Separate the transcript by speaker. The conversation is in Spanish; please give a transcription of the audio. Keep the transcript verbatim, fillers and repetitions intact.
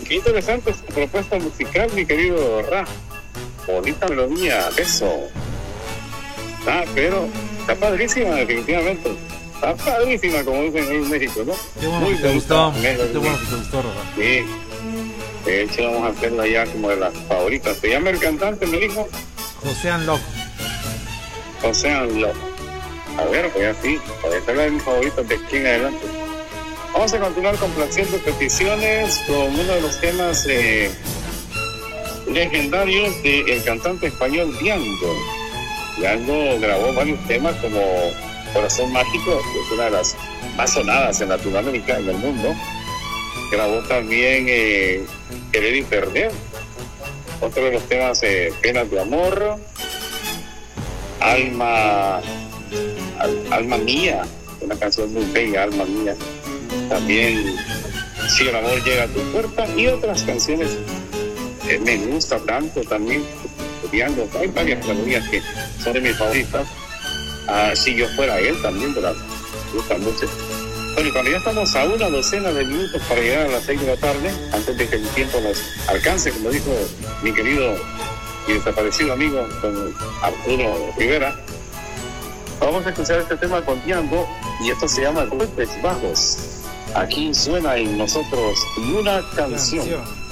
Speaker 1: Qué interesante esta propuesta musical, mi querido Ra. Bonita melodía, eso. Ah, pero está padrísima, definitivamente. Está padrísima, como dicen en México, ¿no?
Speaker 2: Qué bueno
Speaker 1: Muy
Speaker 2: que te gustó.
Speaker 1: melodía.
Speaker 2: Qué bueno que te gustó, Rafa.
Speaker 1: Sí. De hecho, vamos a hacerla ya como de las favoritas. ¿Se llama el cantante, me dijo?
Speaker 2: José Anloc.
Speaker 1: José Anloc. A ver, pues así. Puede ser la de mis favoritas de aquí en adelante. Vamos a continuar complaciendo peticiones con uno de los temas eh, legendarios del cantante español Diango. Diango grabó varios temas como Corazón Mágico, que es una de las más sonadas en Latinoamérica, en el mundo. Grabó también eh, Querer y Perder, otro de los temas eh, Penas de Amor, Alma, al, Alma Mía, una canción muy bella, Alma Mía. También Si el amor llega a tu puerta y otras canciones que me gusta tanto también. Diango, hay varias melodías que son de mis favoritas. Ah, si yo fuera él también, ¿verdad? Me gusta mucho. Bueno, y cuando ya estamos a una docena de minutos para llegar a las seis de la tarde, antes de que el tiempo nos alcance, como dijo mi querido y desaparecido amigo don Arturo Rivera, vamos a escuchar este tema con Diango y esto se llama Golpes Bajos. Aquí suena en nosotros una canción. canción.